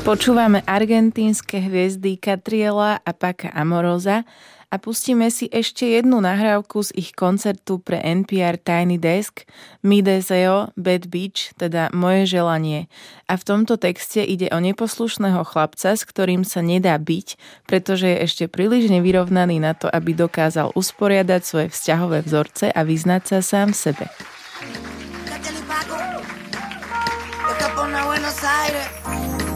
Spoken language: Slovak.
Počúvame argentínske hviezdy Catriela a Paca Amorosa a pustíme si ešte jednu nahrávku z ich koncertu pre NPR Tiny Desk Mi deseo, Bad Beach, teda Moje želanie. A v tomto texte ide o neposlušného chlapca, s ktorým sa nedá byť, pretože je ešte príliš nevyrovnaný na to, aby dokázal usporiadať svoje vzťahové vzorce a vyznať sa sám v sebe.